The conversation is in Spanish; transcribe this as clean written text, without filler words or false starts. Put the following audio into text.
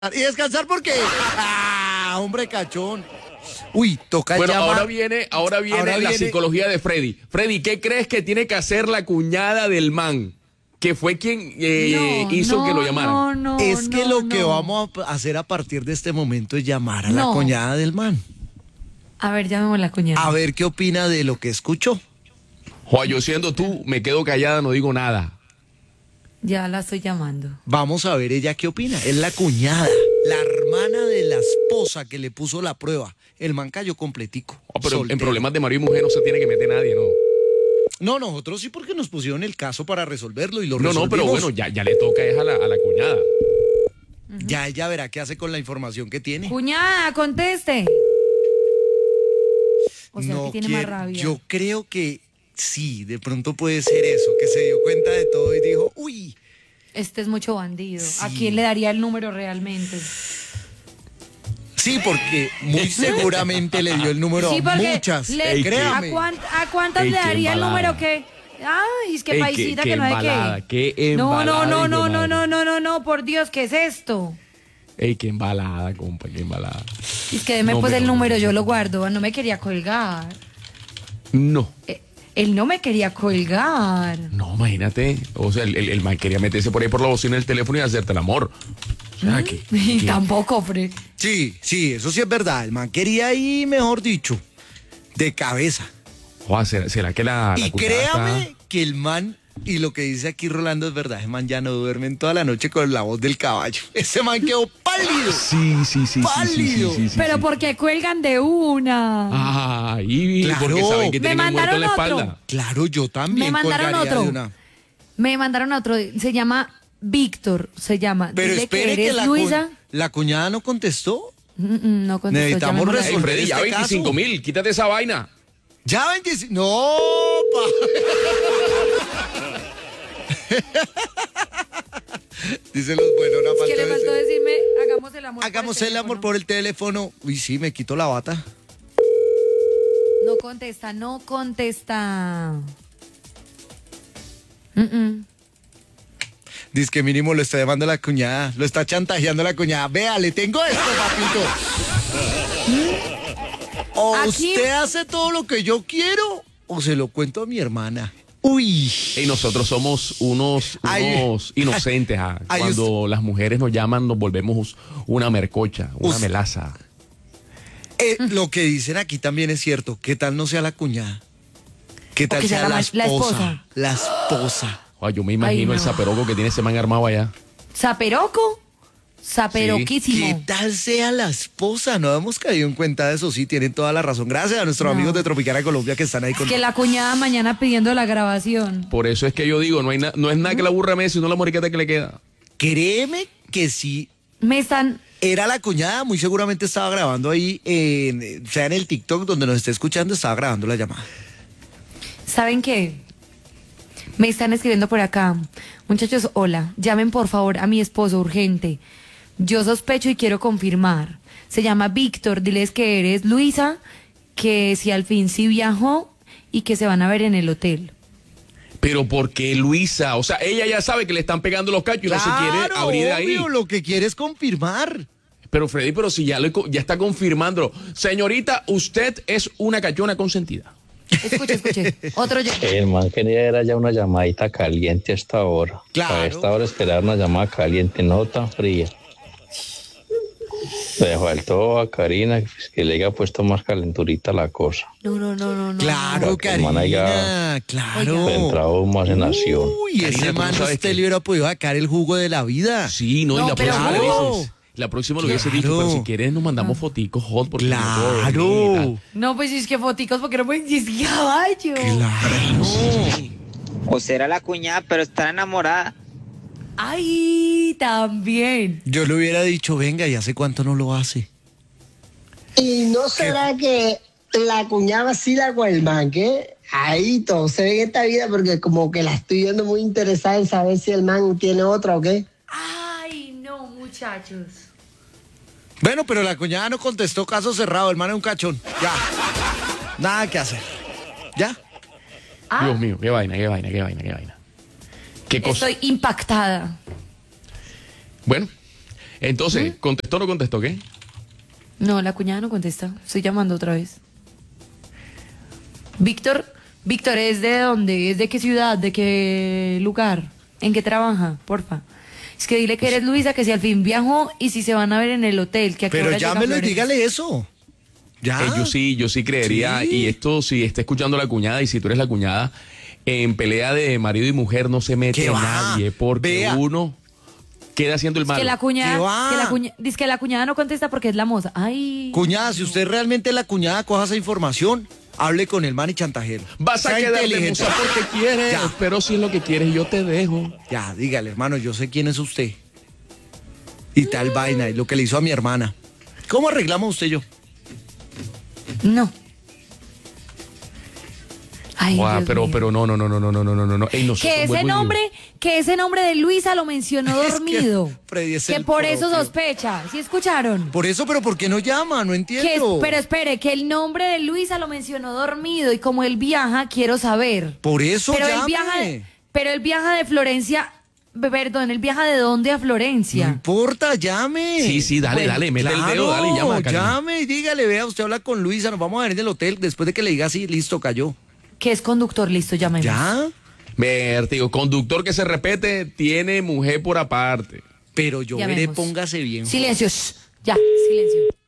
¿Y descansar por qué? Ah, hombre cachón. Uy, toca Bueno, llamar. ahora viene la psicología de Freddy. Freddy, ¿qué crees que tiene que hacer la cuñada del man? Que fue quien hizo que lo llamaran. Es que lo que vamos a hacer a partir de este momento es llamar a la cuñada del man. A ver, llamemos a la cuñada. A ver qué opina de lo que escuchó. Joa, yo siendo tú, me quedo callada, no digo nada. Ya la estoy llamando. Vamos a ver ella qué opina. Es la cuñada, la hermana de la esposa que le puso la prueba. El man cayó completico. Pero soltero. en problemas de marido y mujer no se tiene que meter nadie, ¿no? No, nosotros sí porque nos pusieron el caso para resolverlo y lo No, resolvimos. pero bueno, ya le toca es a la cuñada. Ya ella verá qué hace con la información que tiene. Cuñada, conteste. O sea, que tiene más rabia. Yo creo que sí, de pronto puede ser eso, que se dio cuenta de todo y dijo, uy. Este es mucho bandido. Sí. ¿A quién le daría el número realmente? Sí, porque muy seguramente le dio el número Sí, a porque muchas. Ey, Créame. ¿A cuántas Ey, le qué daría el embalada. número que? Ay, es que Ey, paisita qué que no hay embalada, que. qué No, embalada, hijo de madre. no, por Dios, ¿qué es esto? Ey, qué embalada, compa, qué embalada. Es que deme No, pues el mejor número, no. yo lo guardo, no me quería colgar. No. Él no me quería colgar. No, imagínate. O sea, el man quería meterse por ahí por la bocina del teléfono y hacerte el amor. O sea, Y tampoco, Fred. Sí, eso sí es verdad. El man quería ahí, mejor dicho, de cabeza. Joder, ¿será que la Y cuñada créame está- que el man, y lo que dice aquí Rolando es verdad, el man ya no duerme en toda la noche con la voz del caballo. Ese man quedó pálido. Sí. Pálido. Pero ¿por qué cuelgan de una? Ay, Claro. porque saben que Me tienen el muerto en la mandaron espalda. otro. Claro, yo también Me mandaron colgaría otro. de una. Me mandaron a otro, se llama Víctor, se llama. Pero Dile espere que que eres Luisa. la cuñada no contestó. No contestó, Necesitamos llamémosla. Ey, resolver Freddy, ya este 25,000, quítate esa vaina. Ya 25. No, Dice los buenos, una Es que falta le de faltó decir. decirme, hagamos el amor. Hagamos el amor por el teléfono. Uy, sí, me quito la bata. No contesta, no contesta. Dice que mínimo lo está llamando la cuñada. Lo está chantajeando la cuñada. Vea, le tengo esto, papito. O Aquí- usted hace todo lo que yo quiero o se lo cuento a mi hermana. Uy. Y nosotros somos unos Ay. inocentes. Ay, Cuando las mujeres nos llaman, nos volvemos una mercocha, una Us- melaza. Lo que dicen aquí también es cierto. ¿Qué tal no sea la cuñada? ¿Qué tal que sea sea la la esposa? esposa. La esposa. Ay, yo me imagino Ay, el no. zaperoco que tiene ese man armado allá. ¿Zaperoco? Zaperoquísimo. ¿Qué tal sea la esposa? No hemos caído en cuenta de eso. Sí, tienen toda la razón. Gracias a nuestros No. amigos de Tropicana Colombia que están ahí con Que la cuñada mañana pidiendo la grabación. Por eso es que yo digo, no es nada que la burra me, sino la moriqueta que le queda. Créeme que sí. Me están... Era la cuñada, muy seguramente estaba grabando ahí, sea en el TikTok donde nos esté escuchando, estaba grabando la llamada. ¿Saben qué? Me están escribiendo por acá. Muchachos, hola. Llamen por favor a mi esposo urgente. Yo sospecho y quiero confirmar. Se llama Víctor. Diles que eres Luisa, que si al fin sí viajó y que se van a ver en el hotel. Pero porque Luisa, o sea, ella ya sabe que le están pegando los cachos y no se quiere abrir de ahí. obvio, lo que quiere es confirmar. Pero Freddy, pero si ya está confirmando. Señorita, usted es una cachona consentida. Escuche. Otro yo. El man quería era ya una llamadita caliente a esta hora. Claro. A esta hora esperar una llamada caliente, no tan fría. Le faltó a Karina que le haya puesto más calenturita la cosa. No. Claro, Para que el man haya Karina, claro. entrado más en acción. Uy, ese Karina, ¿tú man no sabes usted qué? le hubiera podido sacar el jugo de la vida. Sí, no, y No, la pero próxima claro. lo dices. La próxima lo hubiese Claro. dicho, pero si quieres nos mandamos foticos hot porque no puedo venir, Claro. No, pues es que foticos porque no pueden decir caballo. Claro. O será la cuñada, pero está enamorada. Ay, también. Yo le hubiera dicho, venga, ¿y hace cuánto no lo hace? ¿Y no será que la cuñada sí la man, que ahí todo se ve en esta vida porque como que la estoy viendo muy interesada en saber si el man tiene otra o qué? Ay, no, muchachos. Bueno, pero la cuñada no contestó, caso cerrado, el man es un cachón. Ya. Nada que hacer. ¿Ya? Dios mío, qué vaina. Qué cosa. Estoy impactada. Bueno, Entonces, ¿contestó o no contestó qué? No, la cuñada no contesta. Estoy llamando otra vez. Víctor, ¿es de dónde? ¿Es de qué ciudad? ¿De qué lugar? ¿En qué trabaja? Porfa. Es que dile que eres Luisa, que si al fin viajó y si se van a ver en el hotel. Que a qué Pero hora llega llámelo y Florencia. dígale eso. Ya. Yo sí creería, Sí. y esto si está escuchando la cuñada, y si tú eres la cuñada, en pelea de marido y mujer no se mete ¿Qué va? nadie, porque Vea. uno queda haciendo el Es mal. que la cuñada, ¿Qué va? dice que la cuñada no contesta porque es la moza. Ay. Cuñada, si usted realmente es la cuñada, coja esa información, hable con el man y chantajero. Vas a Sea quedar de inteligente. musa porque quieres, Ya. pero si es lo que quieres, yo te dejo. Ya, dígale, hermano, yo sé quién es usted. Y tal vaina, y lo que le hizo a mi hermana. ¿Cómo arreglamos usted y yo? No. Ay, Guau, Dios pero mío. no. Ey, nosotros, Que ese nombre de Luisa lo mencionó Es que dormido. Freddy es Que el por eso propio. sospecha. ¿Sí escucharon? Por eso, pero ¿por qué no llama? No Que, entiendo. pero espere, que el nombre de Luisa lo mencionó dormido y como él viaja, quiero saber. Por eso Pero llame. él viaja de Florencia, perdón, él viaja de dónde a No Florencia. importa, llame. Sí, dale, Bueno, dale, mete el Claro, dedo, dale y llama, Karina. llame y dígale, vea, usted habla con Luisa, nos vamos a ver en el hotel, después de que le diga así, listo, cayó. Que es conductor, listo, llámeme. ¿Ya? Vértigo, conductor que se repete, tiene mujer por aparte. Pero yo veré, Llamemos. póngase bien. Silencio, shh, ya, silencio.